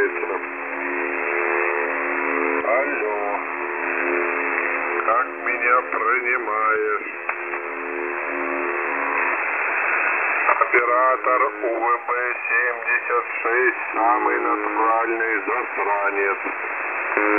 принимается. Алло. Как меня принимаешь? Оператор УВБ-76, самый натуральный засранец.